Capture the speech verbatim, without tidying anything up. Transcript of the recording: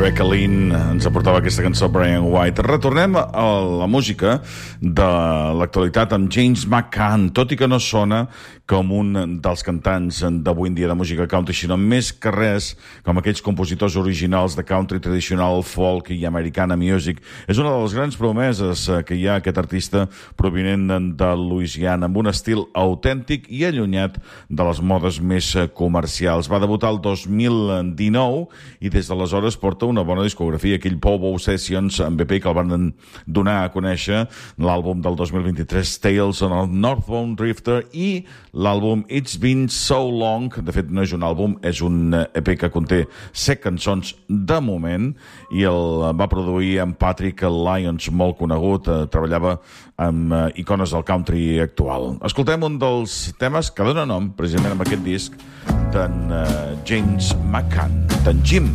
Rebecca Lynn ens aportava aquesta cançó Brian White. Retornem a la música de l'actualitat amb James McCann, tot i que no sona com un dels cantants d'avui en dia de música country, sinó més que res com aquells compositors originals de country tradicional, folk i americana music. És una de les grans promeses que hi ha aquest artista provinent de Louisiana, amb un estil autèntic i allunyat de les modes més comercials. Va debutar el dos mil dinou i des d'aleshores porta una bona discografia, aquell Pow-Wow Sessions amb E P que el van donar a conèixer, l'àlbum del dos mil vint-i-tres Tales on el Northbound Drifter i l'àlbum It's Been So Long. De fet no és un àlbum, és un E P que conté set cançons de moment i el va produir en Patrick Lyons, molt conegut, eh, treballava amb eh, icones del country actual. Escoltem un dels temes que dona nom precisament amb aquest disc d'en eh, James McCann, d'en Jim.